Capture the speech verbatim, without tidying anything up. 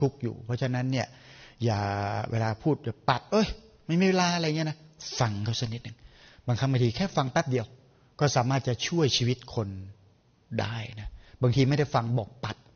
ทุกข์อยู่เพราะฉะนั้นเนี่ยอย่าเวลาพูดจะปัดเอ้ยไม่มีเวลาอะไรเงี้ยนะฟังเขาสักนิดหนึ่งบางครั้งบางทีแค่ฟังแป๊บเดียวก็สามารถจะช่วยชีวิตคนได้นะบางทีไม่ได้ฟังบอกปัด